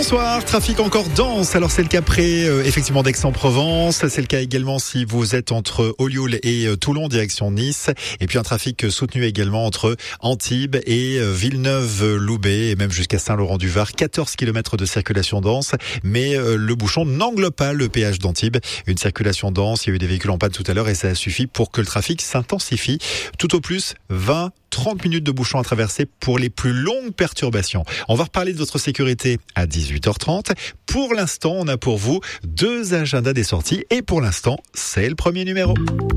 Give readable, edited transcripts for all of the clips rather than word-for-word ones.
Bonsoir, trafic encore dense. Alors c'est le cas près effectivement d'Aix-en-Provence. C'est le cas également si vous êtes entre Ollioules et Toulon, direction Nice. Et puis un trafic soutenu également entre Antibes et Villeneuve-Loubet et même jusqu'à Saint-Laurent-du-Var. 14 km de circulation dense. Mais le bouchon n'englobe pas le péage d'Antibes. Une circulation dense, il y a eu des véhicules en panne tout à l'heure et ça a suffi pour que le trafic s'intensifie. Tout au plus 30 minutes de bouchon à traverser pour les plus longues perturbations. On va reparler de votre sécurité à 18h30. Pour l'instant, on a pour vous 2 agendas des sorties et pour l'instant, c'est le premier numéro.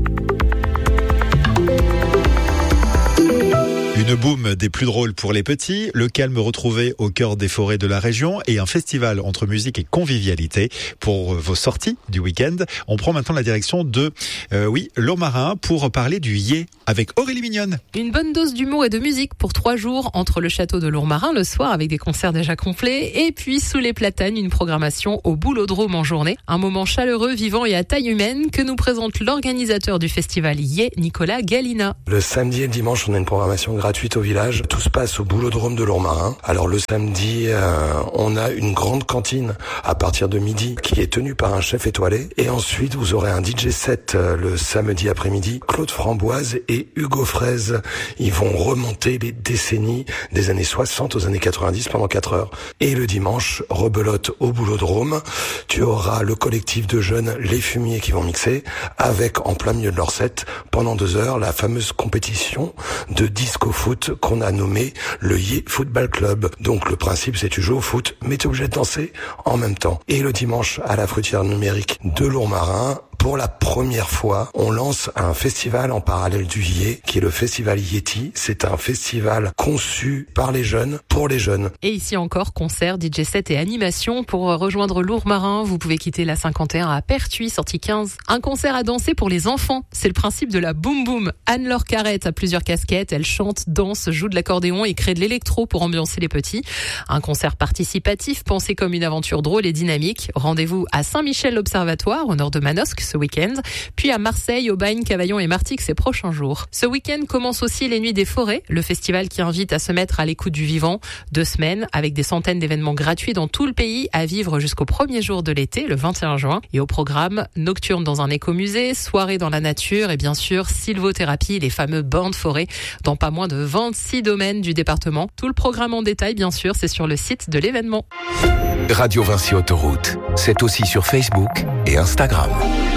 Une boum des plus drôles pour les petits, le calme retrouvé au cœur des forêts de la région et un festival entre musique et convivialité pour vos sorties du week-end. On prend maintenant la direction de Lourmarin pour parler du Yé avec Aurélie Mignonne. Une bonne dose d'humour et de musique pour 3 jours entre le château de Lourmarin le soir avec des concerts déjà complets et puis sous les platanes une programmation au Boulodrome en journée. Un moment chaleureux, vivant et à taille humaine que nous présente l'organisateur du festival Yé, Nicolas Galina. Le samedi et le dimanche, on a une programmation gratuite au village. Tout se passe au Boulodrome de Lourmarin. Alors le samedi, on a une grande cantine à partir de midi qui est tenue par un chef étoilé. Et ensuite, vous aurez un DJ set le samedi après-midi. Claude Framboise et Hugo Fraise. Ils vont remonter les décennies des années 60 aux années 90 pendant 4 heures. Et le dimanche, rebelote au Boulodrome. Tu auras le collectif de jeunes Les Fumiers qui vont mixer avec en plein milieu de leur set pendant 2 heures la fameuse compétition de disco foot qu'on a nommé le Yé Football Club. Donc le principe c'est tu joues au foot mais tu es obligé de danser en même temps. Et le dimanche à la fruitière numérique de Lourmarin, pour la première fois, on lance un festival en parallèle du Yé, qui est le festival Yéti. C'est un festival conçu par les jeunes, pour les jeunes. Et ici encore, concert, DJ set et animation. Pour rejoindre Lourmarin, vous pouvez quitter la 51 à Pertuis, sortie 15. Un concert à danser pour les enfants. C'est le principe de la Boum Boum. Anne-Laure Carrette a plusieurs casquettes. Elle chante, danse, joue de l'accordéon et crée de l'électro pour ambiancer les petits. Un concert participatif, pensé comme une aventure drôle et dynamique. Rendez-vous à Saint-Michel-l'Observatoire, au nord de Manosque, ce week-end, puis à Marseille, Aubagne, Cavaillon et Martigues ces prochains jours. Ce week-end commence aussi les Nuits des Forêts, le festival qui invite à se mettre à l'écoute du vivant. 2 semaines avec des centaines d'événements gratuits dans tout le pays à vivre jusqu'au premier jour de l'été, le 21 juin. Et au programme, nocturne dans un écomusée, soirée dans la nature et bien sûr sylvothérapie, les fameux bains de forêt dans pas moins de 26 domaines du département. Tout le programme en détail, bien sûr, c'est sur le site de l'événement. Radio Vinci Autoroute, c'est aussi sur Facebook et Instagram.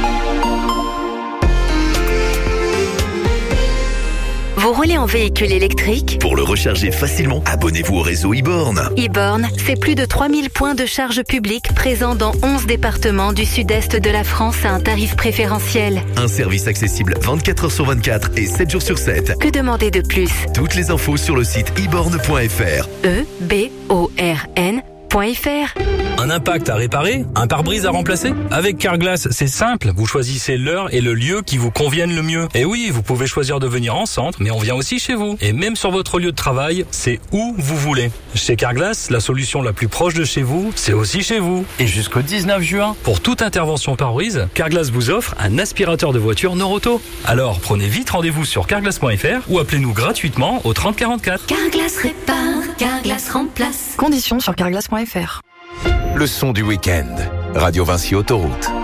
Vous roulez en véhicule électrique? Pour le recharger facilement, abonnez-vous au réseau e-born. e-born, c'est plus de 3000 points de charge publique présents dans 11 départements du sud-est de la France à un tarif préférentiel. Un service accessible 24 heures sur 24 et 7 jours sur 7. Que demander de plus? Toutes les infos sur le site eborn.fr. eborn.fr. Un impact à réparer? Un pare-brise à remplacer? Avec Carglass, c'est simple. Vous choisissez l'heure et le lieu qui vous conviennent le mieux. Et oui, vous pouvez choisir de venir en centre, mais on vient aussi chez vous. Et même sur votre lieu de travail, c'est où vous voulez. Chez Carglass, la solution la plus proche de chez vous, c'est aussi chez vous. Et jusqu'au 19 juin, pour toute intervention pare-brise, Carglass vous offre un aspirateur de voiture Noroto. Alors, prenez vite rendez-vous sur carglass.fr ou appelez-nous gratuitement au 30 44. Carglass répare, Carglass remplace. Conditions sur carglass.fr. Le son du week-end. Radio Vinci Autoroute.